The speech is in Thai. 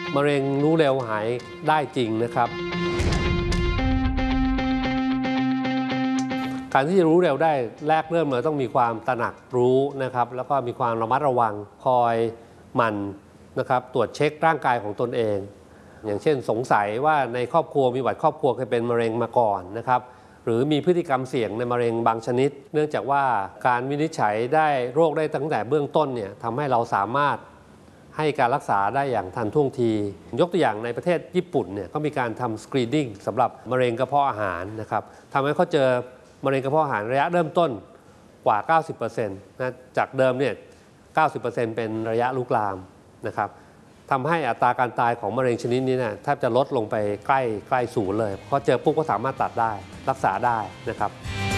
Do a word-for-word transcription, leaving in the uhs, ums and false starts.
มะเร็งรู้เร็วหายได้จริงนะครับการที่จะรู้เร็วได้แรกเริ่มเลยต้องมีความตระหนักรู้นะครับแล้วก็มีความระมัดระวังคอยหมั่นนะครับตรวจเช็คร่างกายของตนเองอย่างเช่นสงสัยว่าในครอบครัวมีประวัติครอบครัวเคยเป็นมะเร็งมาก่อนนะครับหรือมีพฤติกรรมเสี่ยงในมะเร็งบางชนิดเนื่องจากว่าการวินิจฉัยได้โรคได้ตั้งแต่เบื้องต้นเนี่ยทำให้เราสามารถให้การรักษาได้อย่างทันท่วงทียกตัวอย่างในประเทศญี่ปุ่นเนี่ยก็มีการทำสกรีนนิ่งสำหรับมะเร็งกระเพาะอาหารนะครับทำให้เขาเจอมะเร็งกระเพาะอาหารระยะเริ่มต้นกว่า เก้าสิบเปอร์เซ็นต์ นะจากเดิมเนี่ย เก้าสิบเปอร์เซ็นต์ เป็นระยะลุกลามนะครับทำให้อัตราการตายของมะเร็งชนิดนี้เนี่ยแทบจะลดลงไปใกล้ใกล้ศูนย์เลยเพราะเจอปุ๊บก็สามารถตัดได้รักษาได้นะครับ